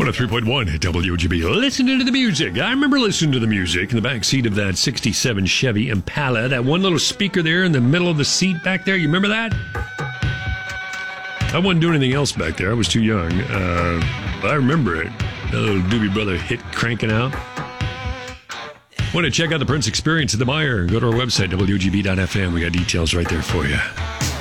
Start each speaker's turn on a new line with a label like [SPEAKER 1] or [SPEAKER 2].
[SPEAKER 1] 103.1 at WGB. Listening to the music. I remember listening to the music in the back seat of that 67 Chevy Impala. That one little speaker there in the middle of the seat back there. You remember that? I wasn't doing anything else back there. I was too young. But I remember it. That little Doobie Brother hit cranking out. Want to check out the Prince Experience at the Meijer? Go to our website, WGB.FM. We got details right there for you.